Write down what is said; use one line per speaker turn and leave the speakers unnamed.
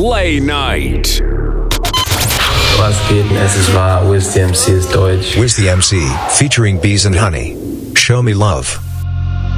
Play Night.
Was geht? Es ist wahr, Wiz the MC ist deutsch.
Wiz the MC, featuring Bees and Honey. Show me love.